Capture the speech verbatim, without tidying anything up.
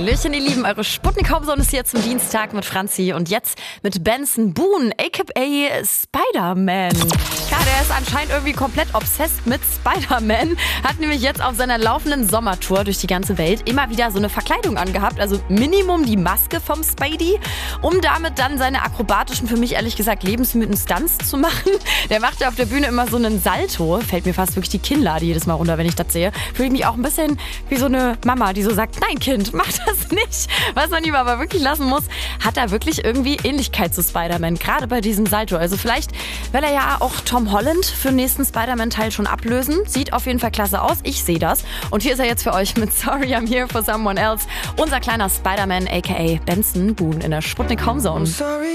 Hallöchen, ihr Lieben, eure Sputnik-Hauptsonne ist hier zum Dienstag mit Franzi und jetzt mit Benson Boone, aka Spider-Man. Ja, der ist anscheinend irgendwie komplett obsessed mit Spider-Man, hat nämlich jetzt auf seiner laufenden Sommertour durch die ganze Welt immer wieder so eine Verkleidung angehabt, also Minimum die Maske vom Spidey, um damit dann seine akrobatischen, für mich ehrlich gesagt lebensmüden Stunts zu machen. Der macht ja auf der Bühne immer so einen Salto, fällt mir fast wirklich die Kinnlade jedes Mal runter, wenn ich das sehe. Fühle ich mich auch ein bisschen wie so eine Mama, die so sagt, nein Kind, mach das nicht. Was man ihm aber wirklich lassen muss, hat er wirklich irgendwie Ähnlichkeit zu Spider-Man, gerade bei diesem Salto. Also vielleicht will er ja auch Tom Holland für den nächsten Spider-Man-Teil schon ablösen. Sieht auf jeden Fall klasse aus, ich sehe das. Und hier ist er jetzt für euch mit Sorry, I'm Here for Someone Else. Unser kleiner Spider-Man, aka Benson Boone in der Sputnik Homezone.